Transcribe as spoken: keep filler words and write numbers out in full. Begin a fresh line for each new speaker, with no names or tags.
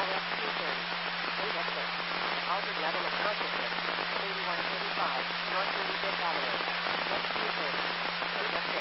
R F two thirty. Eight exits. Altered level of consciousness.